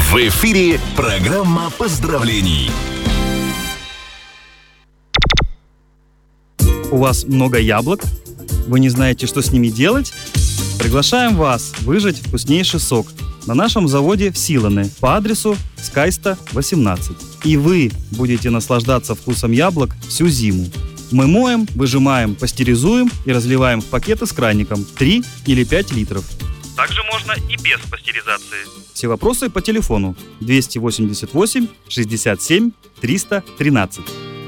В эфире программа поздравлений. У вас много яблок? Вы не знаете, что с ними делать? Приглашаем вас выжать вкуснейший сок на нашем заводе в Силане по адресу Скайста, 18. И вы будете наслаждаться вкусом яблок всю зиму. Мы моем, выжимаем, пастеризуем и разливаем в пакеты с краником 3 или 5 литров. Также можно и без пастеризации. Все вопросы по телефону 288 67 313.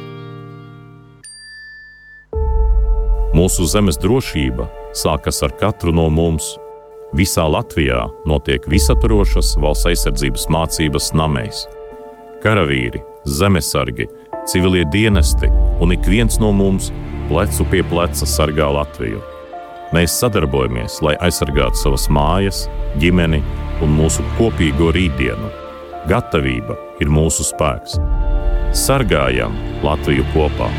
Mūsu zemes drošība sākas ar katru no mums. Visā Latvijā notiek visaturošas valsts aizsardzības mācības namēs. Karavīri, zemesargi, civilie dienesti un ik viens no mums plecu pie pleca sargā Latviju. Mēs sadarbojamies, lai aizsargātu savas mājas, ģimeni un mūsu kopīgo rītdienu. Gatavība ir mūsu spēks. Sargājam Latviju kopā!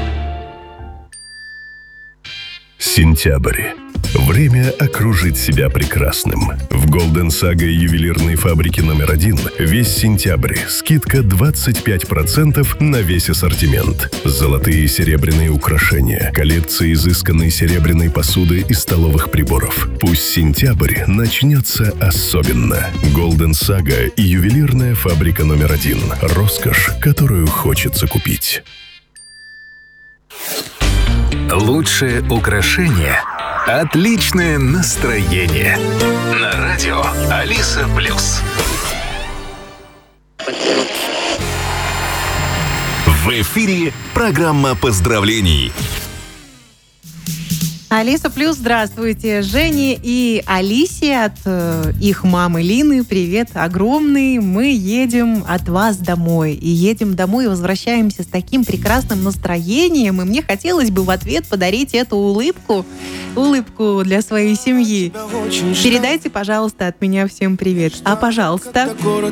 Сентябрь. Время окружить себя прекрасным. В Golden Saga ювелирной фабрики номер 1 весь сентябрь скидка 25% на весь ассортимент. Золотые и серебряные украшения, коллекции изысканной серебряной посуды и столовых приборов. Пусть сентябрь начнется особенно. Golden Saga и ювелирная фабрика номер 1. Роскошь, которую хочется купить. Лучшее украшение – отличное настроение. На радио Алиса Плюс. В эфире программа поздравлений. Алиса Плюс, здравствуйте. Жене и Алисе от их мамы Лины привет огромный. Мы едем от вас домой. И едем домой и возвращаемся с таким прекрасным настроением. И мне хотелось бы в ответ подарить эту улыбку для своей семьи. Передайте, пожалуйста, от меня всем привет. А, пожалуйста,